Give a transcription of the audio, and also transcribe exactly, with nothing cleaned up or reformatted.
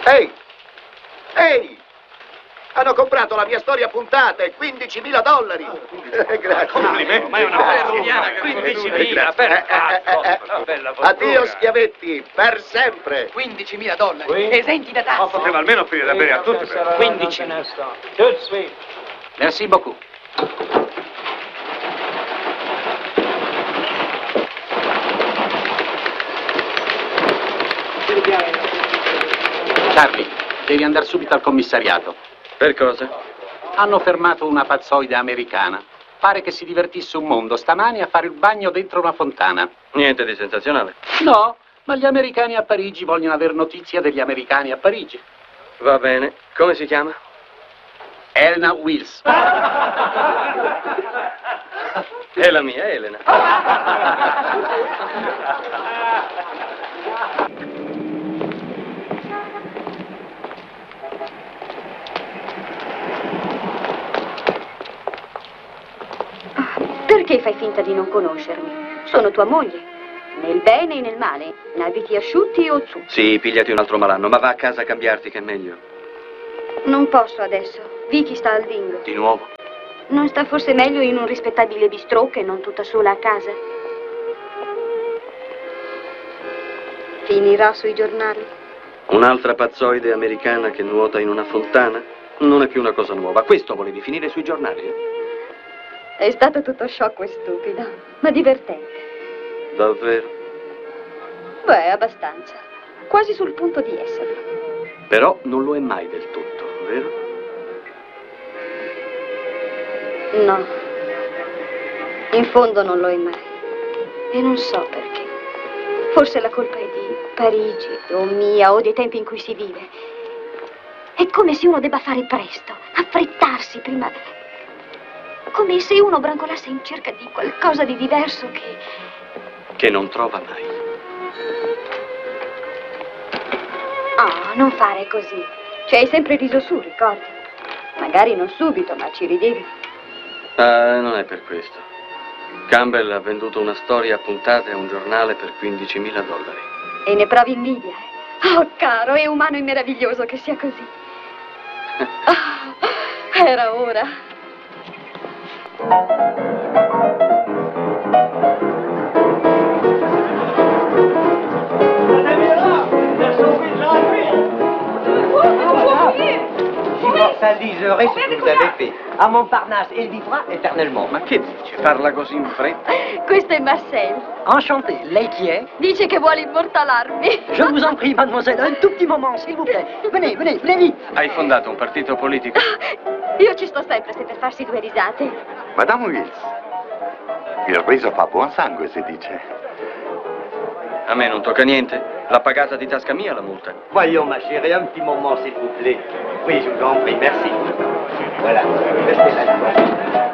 Ehi! Ehi! Hanno comprato la mia storia puntata e quindicimila dollari. Grazie. Complimenti. Ma è una bella quindicimila, perfetto. Addio schiavetti, per sempre. quindicimila dollari, esenti da tasse. Ma poteva almeno offrire da bere a tutti. quindici. Merci beaucoup. Charlie, devi andare subito al commissariato. Per cosa? Hanno fermato una pazzoide americana. Pare che si divertisse un mondo stamani a fare il bagno dentro una fontana. Niente di sensazionale. No, ma gli americani a Parigi vogliono aver notizia degli americani a Parigi. Va bene. Come si chiama? Elena Wills. È la mia Elena. Perché fai finta di non conoscermi? Sono tua moglie. Nel bene e nel male. In abiti asciutti o zu. Sì, pigliati un altro malanno, ma va a casa a cambiarti che è meglio. Non posso adesso. Vicky sta al dingo. Di nuovo? Non sta forse meglio in un rispettabile bistrò che non tutta sola a casa? Finirà sui giornali? Un'altra pazzoide americana che nuota in una fontana? Non è più una cosa nuova. Questo volevi finire sui giornali, eh? È stato tutto sciocco e stupido, ma divertente. Davvero? Beh, abbastanza. Quasi sul punto di esserlo. Però non lo è mai del tutto, vero? No. In fondo non lo è mai. E non so perché. Forse la colpa è di Parigi, o mia, o dei tempi in cui si vive. È come se uno debba fare presto, affrettarsi prima... Come se uno brancolasse in cerca di qualcosa di diverso che... Che non trova mai. Oh, non fare così. Ci hai sempre riso su, ricordi? Magari non subito, ma ci ridevi. Ah, non è per questo. Campbell ha venduto una storia a puntate a un giornale per quindicimila dollari. E ne provi invidia. Oh, caro, è umano e meraviglioso che sia così. Oh, era ora. Ça liserait ce que vous avez fait. À Montparnasse, il vivra éternellement. Ma che dice? Parla così in fretta? Questo è Marcel. Enchanté. Lei chi è? Dice che vuole immortalarmi. Je vous en prie, mademoiselle, un tout petit moment, s'il vous plaît. Venez, venez, venez vite. Hai fondato un partito politico? Io ci sto sempre se per farsi due risate. Madame Wills, il riso fa buon sangue, si dice. A me non tocca niente. L'ha pagata di tasca mia la multa. Voyons, ma chérie, un petit moment, s'il vous plaît. Oui, je vous en prie, merci. Voilà, restez là.